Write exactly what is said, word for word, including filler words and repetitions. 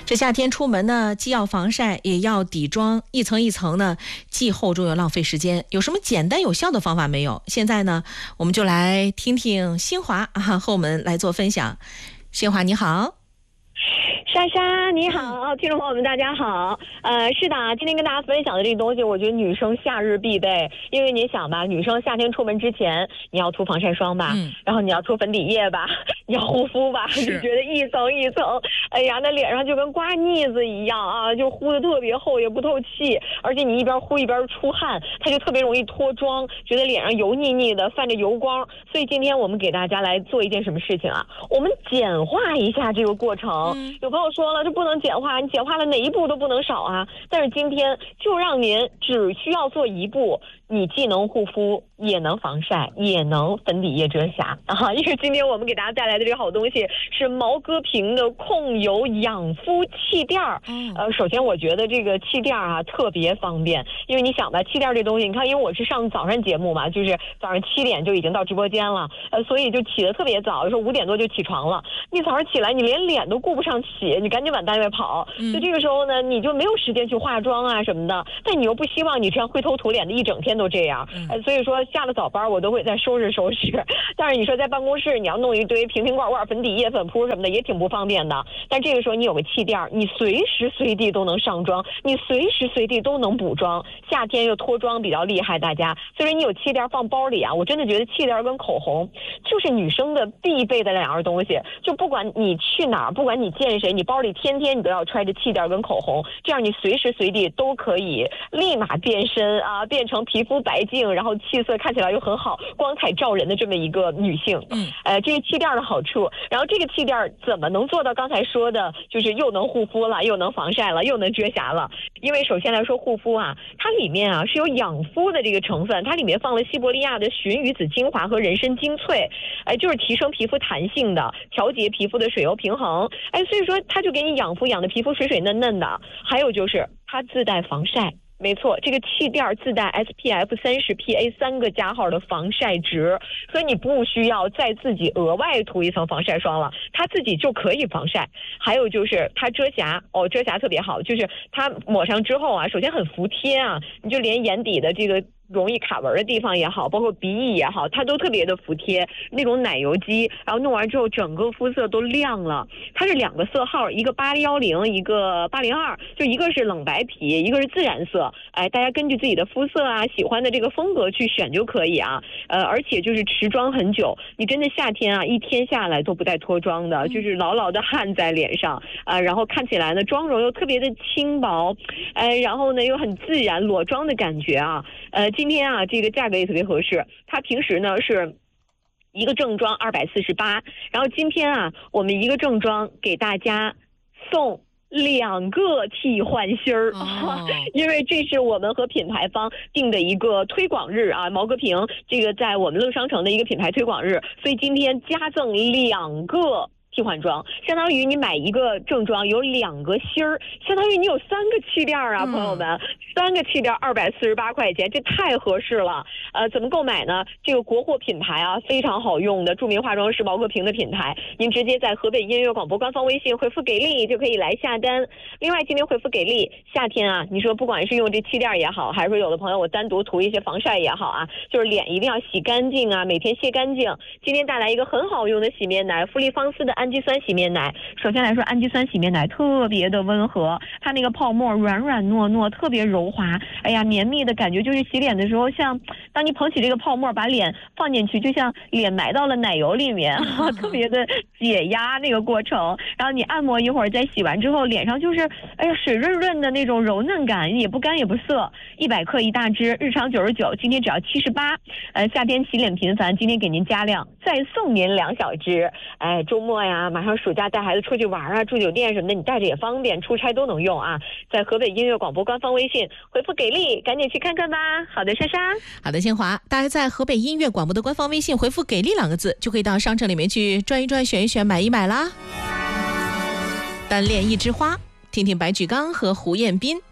这夏天出门呢，既要防晒，也要底妆，一层一层呢，既厚重又浪费时间。有什么简单有效的方法没有？现在呢，我们就来听听新华啊和我们来做分享。新华你好。 莎莎你好，听众朋友们大家好。呃，是的，今天跟大家分享的这个东西，我觉得女生夏日必备。因为你想吧，女生夏天出门之前，你要涂防晒霜吧，嗯、然后你要涂粉底液吧，你要护肤吧，你觉得一层一层，哎呀，那脸上就跟刮腻子一样啊，就糊得特别厚，也不透气，而且你一边糊一边出汗，它就特别容易脱妆，觉得脸上油腻腻的，泛着油光。所以今天我们给大家来做一件什么事情啊？我们简化一下这个过程。嗯、有朋友说了，这不能简化，你简化了哪一步都不能少啊。但是今天就让您只需要做一步，你既能护肤，也能防晒，也能粉底液遮瑕啊！因为今天我们给大家带来的这个好东西是毛戈平的控油养肤气垫儿。嗯、呃，首先我觉得这个气垫儿啊特别方便，因为你想吧，气垫这东西，你看，因为我是上早上节目嘛，就是早上七点就已经到直播间了，呃，所以就起得特别早，有时候五点多就起床了。你早上起来，你连脸都顾不上洗，你赶紧往单位跑。嗯、所以这个时候呢，你就没有时间去化妆啊什么的，但你又不希望你这样灰头土脸的一整天都这样。嗯、呃，所以说下了早班我都会再收拾收拾。但是你说在办公室你要弄一堆瓶瓶罐罐粉底液粉扑什么的也挺不方便的。但这个时候你有个气垫，你随时随地都能上妆，你随时随地都能补妆。夏天又脱妆比较厉害，大家，所以说你有气垫放包里啊，我真的觉得气垫跟口红就是女生的必备的两样东西。就不管你去哪儿，不管你见谁，你包里天天你都要揣着气垫跟口红，这样你随时随地都可以立马变身啊，变成皮肤白净，然后气色看起来又很好，光彩照人的这么一个女性。嗯，呃，这是气垫的好处。然后这个气垫怎么能做到刚才说的，就是又能护肤了，又能防晒了，又能遮瑕了？因为首先来说护肤啊，它里面啊是有养肤的这个成分，它里面放了西伯利亚的寻鱼子精华和人参精粹，哎，就是提升皮肤弹性的，调节皮肤的水油平衡，哎，所以说它就给你养肤养的皮肤水水嫩嫩的。还有就是它自带防晒。没错，这个气垫自带 S P F 三十 P A 三个加号的防晒值，所以你不需要再自己额外涂一层防晒霜了，它自己就可以防晒。还有就是它遮瑕，哦，遮瑕特别好，就是它抹上之后啊，首先很服帖啊，你就连眼底的这个容易卡纹的地方也好，包括鼻翼也好，它都特别的服帖，那种奶油肌，然后弄完之后整个肤色都亮了。它是两个色号，一个八一零，一个八零二，就一个是冷白皮，一个是自然色。哎，大家根据自己的肤色啊，喜欢的这个风格去选就可以啊。呃，而且就是持妆很久，你真的夏天啊，一天下来都不带脱妆的，就是牢牢的汗在脸上啊、呃，然后看起来呢，妆容又特别的轻薄，哎，然后呢又很自然，裸妆的感觉啊。呃，今天啊，这个价格也特别合适，它平时呢是一个正装二百四十八，然后今天啊，我们一个正装给大家送两个替换芯儿、哦、因为这是我们和品牌方定的一个推广日啊，毛戈平这个在我们乐商城的一个品牌推广日，所以今天加赠两个替换装，相当于你买一个正装有两个芯儿，相当于你有三个气垫啊，朋友们，嗯、三个气垫二百四十八块钱，这太合适了。呃，怎么购买呢？这个国货品牌啊，非常好用的著名化妆师毛戈平的品牌，您直接在河北音乐广播官方微信回复给力就可以来下单。另外，今天回复给力，夏天啊，你说不管是用这气垫也好，还是说有的朋友我单独涂一些防晒也好啊，就是脸一定要洗干净啊，每天卸干净。今天带来一个很好用的洗面奶，芙丽芳丝的安氨基酸洗面奶。首先来说，氨基酸洗面奶特别的温和，它那个泡沫软软糯糯，特别柔滑，哎呀，绵密的感觉，就是洗脸的时候，像当你捧起这个泡沫，把脸放进去，就像脸埋到了奶油里面，特别的解压那个过程。然后你按摩一会儿，再洗完之后，脸上就是哎呀水润润的那种柔嫩感，也不干也不涩。一百克一大支，日常九十九，今天只要七十八。呃，夏天洗脸频繁，今天给您加量，再送您两小支。哎，周末呀，马上暑假带孩子出去玩啊，住酒店什么的，你带着也方便，出差都能用啊。在河北音乐广播官方微信回复给力，赶紧去看看吧。好的，莎莎。 好的，新华，大家在河北音乐广播的官方微信回复给力两个字，就可以到商城里面去转一转，选一选，买一买啦。单恋一枝花，听听白举纲和胡彦斌